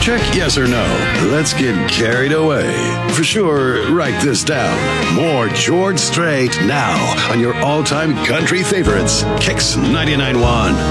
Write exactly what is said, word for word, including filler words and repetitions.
check, yes or no? Let's get carried away. For sure, write this down. More George Strait now on your all-time country favorites, Kicks ninety-nine point one.